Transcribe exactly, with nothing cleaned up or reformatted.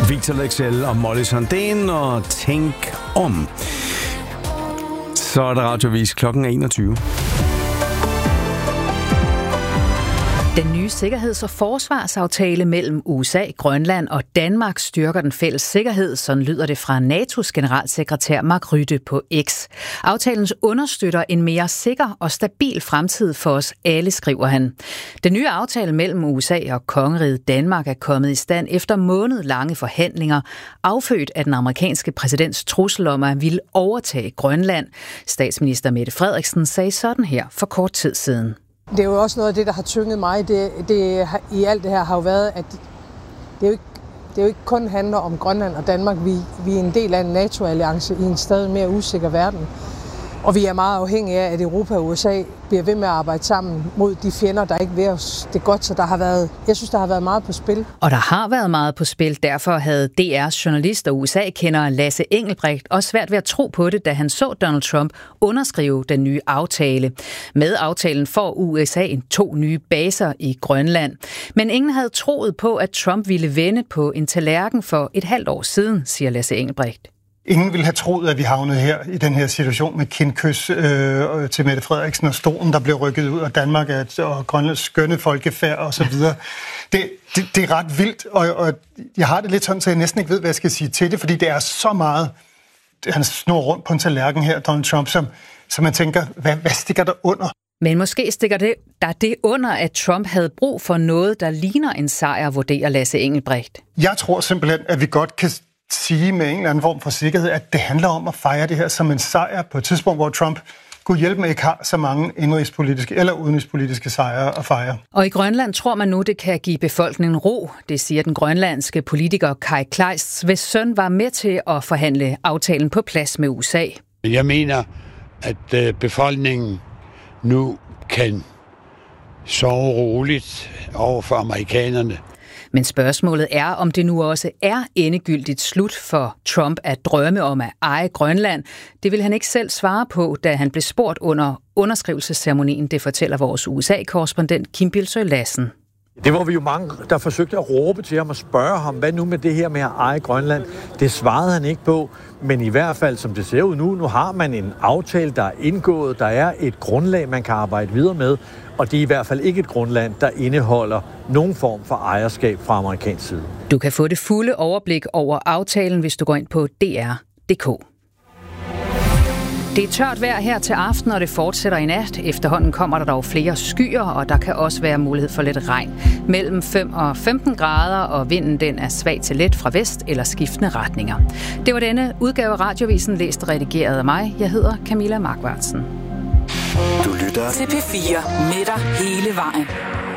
Victor Lexell og Molly Sandén og Tænk om. Så er der radiovis klokken enogtyve. Den nye sikkerheds- og forsvarsaftale mellem U S A, Grønland og Danmark styrker den fælles sikkerhed, sådan lyder det fra NATO's generalsekretær Mark Rutte på X. Aftalen understøtter en mere sikker og stabil fremtid for os alle, skriver han. Den nye aftale mellem U S A og kongeriget Danmark er kommet i stand efter månedlange forhandlinger, affødt af den amerikanske præsidents trussel om at ville overtage Grønland. Statsminister Mette Frederiksen sagde sådan her for kort tid siden. Det er jo også noget af det, der har tynget mig det, det, i alt det her, har jo været, at det jo ikke, det jo ikke kun handler om Grønland og Danmark. Vi, vi er en del af en NATO-alliance i en stadig mere usikker verden. Og vi er meget afhængige af, at Europa og U S A bliver ved med at arbejde sammen mod de fjender, der ikke vil os det godt. Så der har været, jeg synes, der har været meget på spil. Og der har været meget på spil. Derfor havde D R's journalist og U S A-kender Lasse Engelbrecht også svært ved at tro på det, da han så Donald Trump underskrive den nye aftale. Med aftalen får U S A to nye baser i Grønland. Men ingen havde troet på, at Trump ville vende på en tallerken for et halvt år siden, siger Lasse Engelbrecht. Ingen ville have troet, at vi havnede her i den her situation med kindkys øh, til Mette Frederiksen og stolen, der blev rykket ud af Danmark og Grønlands skønne folkefærd og så videre. Det, det, det er ret vildt, og, og jeg har det lidt sådan, så jeg næsten ikke ved, hvad jeg skal sige til det, fordi det er så meget, han snor rundt på en tallerken her, Donald Trump, som, som man tænker, hvad, hvad stikker der under? Men måske stikker det, der det under, at Trump havde brug for noget, der ligner en sejr, vurderer Lasse Engelbrecht. Jeg tror simpelthen, at vi godt kan sige med en eller anden form for sikkerhed, at det handler om at fejre det her som en sejr på et tidspunkt, hvor Trump kunne hjælpe med ikke har så mange indrigspolitiske eller udenrigspolitiske sejre at fejre. Og i Grønland tror man nu, det kan give befolkningen ro. Det siger den grønlandske politiker Kai Kleist, hvis søn var med til at forhandle aftalen på plads med U S A. Jeg mener, at befolkningen nu kan sove roligt over for amerikanerne. Men spørgsmålet er, om det nu også er endegyldigt slut for Trump at drømme om at eje Grønland. Det vil han ikke selv svare på, da han blev spurgt under underskrivelsesceremonien. Det fortæller vores U S A-korrespondent Kim Bilsøe Lassen. Det var vi jo mange, der forsøgte at råbe til ham og spørge ham, hvad nu med det her med at eje Grønland? Det svarede han ikke på, men i hvert fald, som det ser ud nu, nu har man en aftale, der er indgået, der er et grundlag, man kan arbejde videre med, og det er i hvert fald ikke et grundlag, der indeholder nogen form for ejerskab fra amerikansk side. Du kan få det fulde overblik over aftalen, hvis du går ind på d r punktum d k. Det er tørt vejr her til aften, og det fortsætter i nat. Efterhånden kommer der dog flere skyer, og der kan også være mulighed for lidt regn. Mellem fem og femten grader, og vinden den er svag til let fra vest eller skiftende retninger. Det var denne udgave af Radiovisen, læst og redigeret af mig. Jeg hedder Camilla Markvartsen. Du lytter til P fire med dig hele vejen.